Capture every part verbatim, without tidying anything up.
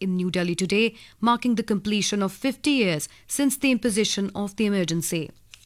in New Delhi today, marking the completion of fifty years since the imposition of the emergency.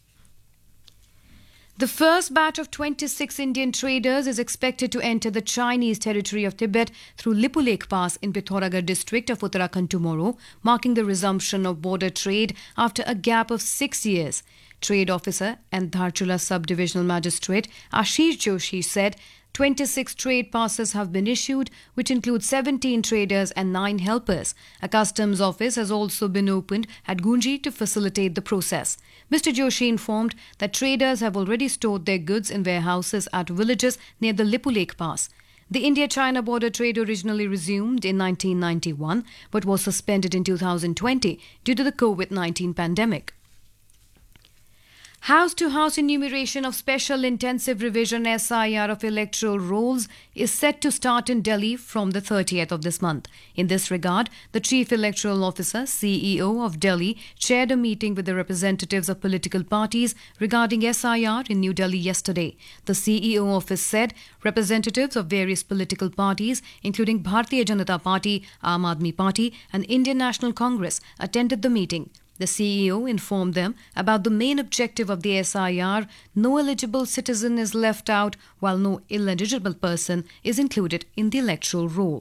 The first batch of twenty-six Indian traders is expected to enter the Chinese territory of Tibet through Lipulekh Pass in Pithoragarh district of Uttarakhand tomorrow, marking the resumption of border trade after a gap of six years. Trade officer and Dharchula Sub-Divisional Magistrate Ashish Joshi said twenty-six trade passes have been issued, which include seventeen traders and nine helpers. A customs office has also been opened at Gunji to facilitate the process. Mister Joshi informed that traders have already stored their goods in warehouses at villages near the Lipulekh Pass. The India-China border trade originally resumed in nineteen ninety-one but was suspended in two thousand twenty due to the COVID nineteen pandemic. House-to-house enumeration of Special Intensive Revision S I R of electoral rolls is set to start in Delhi from the thirtieth of this month. In this regard, the Chief Electoral Officer, C E O of Delhi, chaired a meeting with the representatives of political parties regarding S I R in New Delhi yesterday. The C E O office said representatives of various political parties, including Bharatiya Janata Party, Aam Aadmi Party and Indian National Congress, attended the meeting. The C E O informed them about the main objective of the S I R. No eligible citizen is left out, while no ineligible person is included in the electoral roll.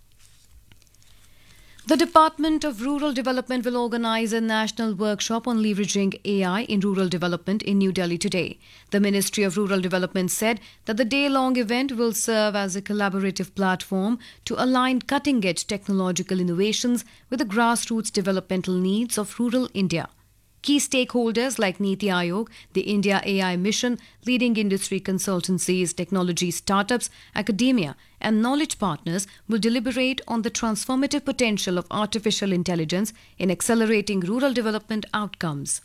The Department of Rural Development will organize a national workshop on leveraging A I in rural development in New Delhi today. The Ministry of Rural Development said that the day-long event will serve as a collaborative platform to align cutting-edge technological innovations with the grassroots developmental needs of rural India. Key stakeholders like Niti Aayog, the India A I Mission, leading industry consultancies, technology startups, academia, and knowledge partners will deliberate on the transformative potential of artificial intelligence in accelerating rural development outcomes.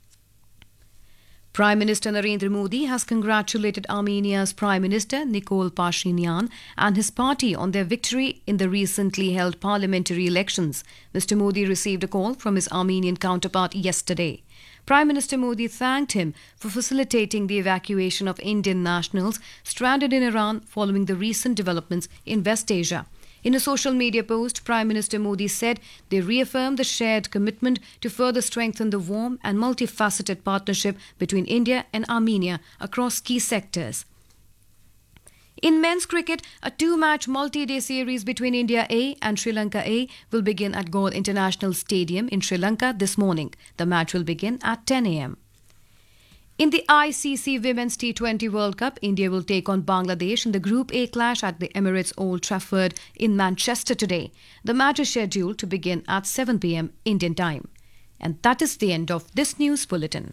Prime Minister Narendra Modi has congratulated Armenia's Prime Minister Nikol Pashinyan and his party on their victory in the recently held parliamentary elections. Mister Modi received a call from his Armenian counterpart yesterday. Prime Minister Modi thanked him for facilitating the evacuation of Indian nationals stranded in Iran following the recent developments in West Asia. In a social media post, Prime Minister Modi said they reaffirmed the shared commitment to further strengthen the warm and multifaceted partnership between India and Armenia across key sectors. In men's cricket, a two-match multi-day series between India A and Sri Lanka A will begin at Galle International Stadium in Sri Lanka this morning. The match will begin at ten a m In the I C C Women's T twenty World Cup, India will take on Bangladesh in the Group A clash at the Emirates Old Trafford in Manchester today. The match is scheduled to begin at seven p m Indian time. And that is the end of this news bulletin.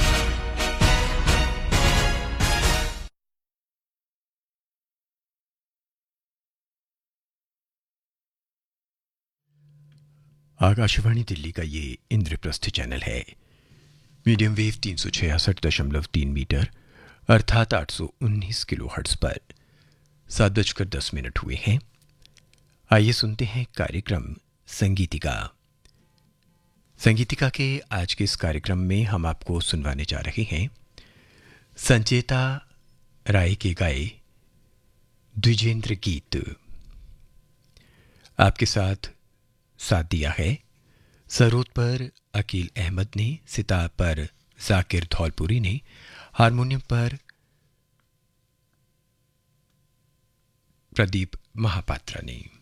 Akashvani Delhi का ये Indraprastha channel है। Medium wave तीन सौ छियासठ दशमलव तीन metre अर्थात आठ सौ उन्नीस किलो हर्ट्ज पर सात बजकर दस मिनट हुए हैं। आइए सुनते हैं कार्यक्रम संगीतिका। संगीतिका के आज के इस कार्यक्रम में हम आपको सुनवाने जा रहे हैं संचेता राय के गाए द्विजेंद्र गीत। आपके साथ साथ दिया है सरोद पर अकील अहमद ने, सितार पर जाकिर धौलपुरी ने, हारमोनियम पर प्रदीप महापात्रा ने।